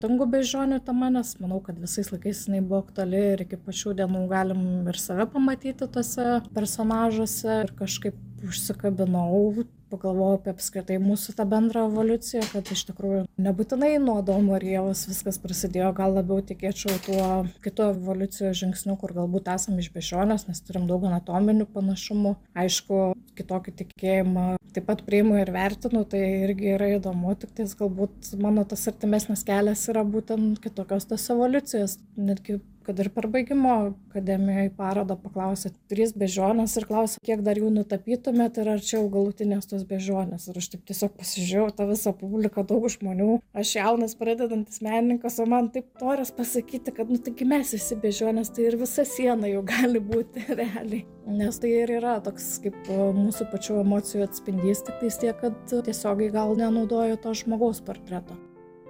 Tingų beždžionių tema, nes manau, kad visais laikais jinai buvo aktuali ir iki pačių dienų galim ir save pamatyti tuose personažuose ir kažkaip užsikabinau, pagalvojau apie apskritai mūsų tą bendrą evoliuciją, kad iš tikrųjų nebūtinai nuo Adomo ir Ievos viskas prasidėjo, gal labiau tikėčiau tuo kitų evoliucijos žingsnių, kur galbūt esam iš beždžionės, nes turim daug anatominių panašumų. Aišku, kitokį tikėjimą taip pat priimu ir vertinu, tai irgi yra įdomu, tik tais galbūt mano tas artimesnis kelias yra būtent kitokios tos evoliucijos, netgi kad ir per baigimo akademijoje parodą paklausė 3 beždžionės ir klausė, kiek dar jų nutapytumėt ir ar čia jau galutinės tos beždžionės. Ir aš taip tiesiog pasižiūrėjau tą visą publiką, daug žmonių. Aš jaunas pradedantis menininkas, o man taip noras pasakyti, kad taigi mes visi beždžionės, tai ir visa siena jau gali būti realiai. Nes tai ir yra toks kaip mūsų pačių emocijų atspindys, tik tais tiek, kad tiesiogiai gal nenaudoju to žmogaus portreto.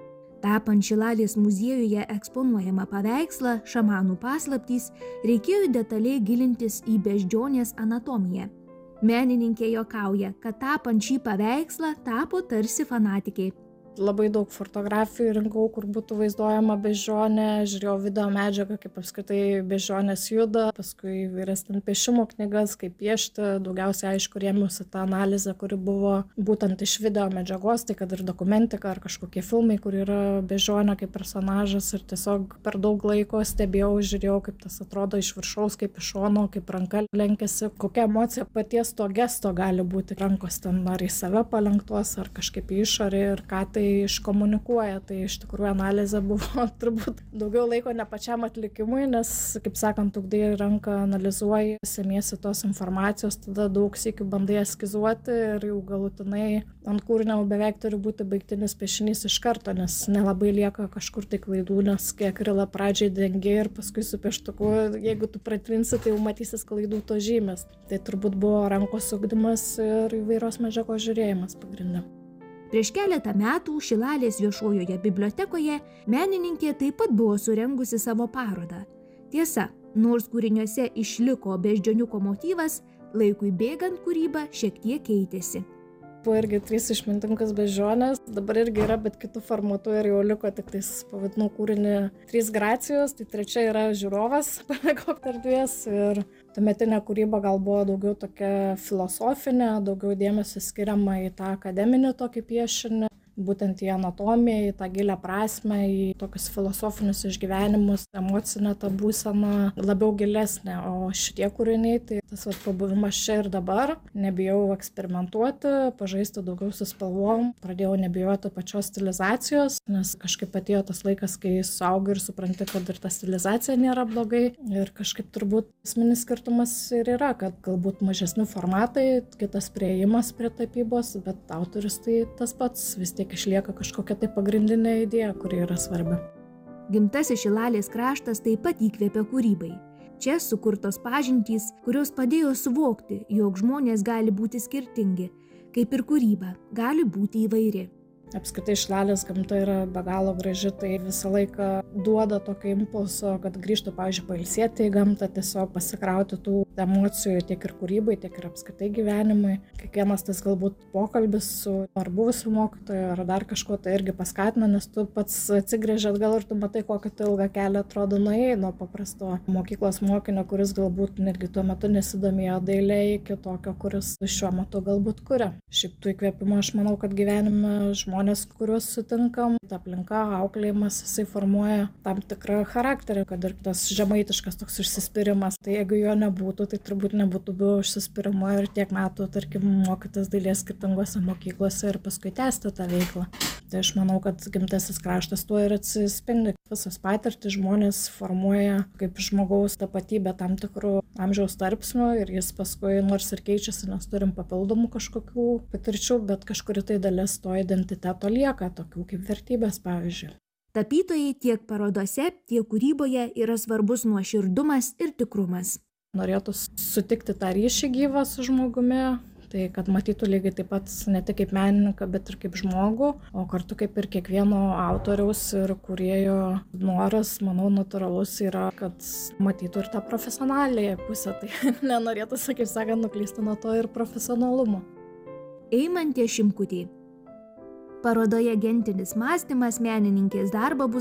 Tapant Šilalės muziejuje eksponuojamą paveikslą Šamanų paslaptys, reikėjo detaliai gilintis į beždžionės anatomiją. Menininkė juokauja, kad tapant šį paveikslą tapo tarsi fanatikė. Labai daug fotografijų rinkau, kur būtų vaizduojama beždžionė, žiūrėjau video medžiagą, kaip apskritai beždžionės juda, paskui įvairias ten piešimo knygas, kaip piešti, daugiausiai aišku rėmiausi tą analizę, kuri buvo būtent iš video medžiagos, tai kad ir dokumentika ar kažkokie filmai, kur yra beždžionė kaip personažas ir tiesiog per daug laiko stebėjau, žiūrėjau, kaip tas atrodo iš viršaus, kaip iš šono, kaip ranka lenkiasi, kokia emocija paties to gesto gali būti, rankos ten ar į save palenktos, ar kažkaip į išorę ir ką tai iškomunikuoja. Tai iš tikrųjų analizė buvo turbūt daugiau laiko ne pačiam atlikimui, nes, kaip sakant, ugdai ranką analizuoji, semiesi tos informacijos, tada daug sykių bandai eskizuoti ir jau galutinai ant kūrinio beveik turi būti baigtinis piešinys iš karto, nes nelabai lieka kažkur tai klaidų, nes kai akrilą pradžiai dengi ir paskui su pieštuku, jeigu tu pratrinsi, tai jau matysis klaidų to žymės. Tai turbūt buvo rankos ugdymas ir įvairios medžiagos žiūrėjimas pagrinde. Prieš keletą metų Šilalės viešojoje bibliotekoje menininkė taip pat buvo surengusi savo parodą. Tiesa, nors kūriniuose išliko beždžioniuko motyvas, laikui bėgant kūryba šiek tiek keitėsi. Buvo irgi 3 išmintingas beždžionės, dabar irgi yra, bet kitų formatų ir jau liko, tik tais pavadinau kūrinį 3 gracijos, tai 3 yra žiūrovas, paliko erdvės ir tuometinė kūryba gal buvo daugiau tokia filosofinė, daugiau dėmesio skiriama į tą akademinį tokį piešinį, būtent į anatomiją, į tą gilią prasmę, į tokius filosofinius išgyvenimus, emocinę tą būseną labiau gilesnę, o šitie kūriniai, tai tas pabuvimas čia ir dabar, nebijau eksperimentuoti, pažaisti daugiau su spalvom, pradėjau nebijoti pačios stilizacijos, nes kažkaip atėjo tas laikas, kai suaugi ir supranti, kad ir ta stilizacija nėra blogai ir kažkaip turbūt esminis skirtumas ir yra, kad galbūt mažesni formatai, kitas priėjimas prie tapybos, bet autorius tai tas pats, vis tiek išlieka kažkokia tai pagrindinė idėja, kuri yra svarbi. Gimtasis Šilalės kraštas taip pat įkvėpė kūrybai. Čia sukurtos pažintys, kurios padėjo suvokti, jog žmonės gali būti skirtingi, kaip ir kūryba gali būti įvairi. Apskritai Šilalės gamta yra be galo graži, tai visą laiką duoda tokio impulso, kad grįžtų, pavyzdžiui, pailsėti į gamtą, tiesiog pasikrauti tų emocijų tiek ir kūrybai, tiek ir apskritai gyvenimui. Kiekvienas tas galbūt pokalbis su ar buvusiu mokytoju, ar dar kažko tai irgi paskatina, nes tu pats atsigręži atgal ir tu matai, kokį tai ilgą kelią atrodo nuėjai nuo paprasto mokyklos mokinio, kuris galbūt netgi tuo metu nesidomėjo dailė, iki tokio, kuris šiuo metu galbūt kuria. Šiaip tų įkvėpimų aš manau, kad gyvenime žmonės, kuriuos sutinkam, ta aplinka, auklėjimas, jisai formuoja tam tikrą charakterį, kad ir tas žemaitiškas toks užsispyrimas, tai jeigu jo nebūtų, tai turbūt nebūtų buvę užsispyrimo ir tiek metų, tarkim, mokytis dailės skirtingose mokyklose ir paskui tęsti tą veiklą. Tai aš manau, kad gimtasis kraštas tuo ir atsispindi. Visos patirtys žmonės formuoja kaip žmogaus tapatybę tam tikrų amžiaus tarpsnių ir jis paskui nors ir keičiasi, nes turim papildomų kažkokių patirčių, bet kažkuri tai dalis to identiteto lieka, tokių kaip vertybės, pavyzdžiui. Tapytojai tiek parodose, tiek kūryboje yra svarbus nuoširdumas ir tikrumas. Norėtų sutikti tą ryšį gyvą su žmogumi, tai kad matytų lygiai taip pat ne tik kaip menininką, bet ir kaip žmogų, o kartu kaip ir kiekvieno autoriaus ir kūrėjo noras, manau, natūralus yra, kad matytų ir tą profesionaliąją pusę, tai nenorėtų, kaip sakant, nuklysti nuo to ir profesionalumo. Eimantė Šimkutė. Parodoje Gentinis mąstymas menininkės darbą bus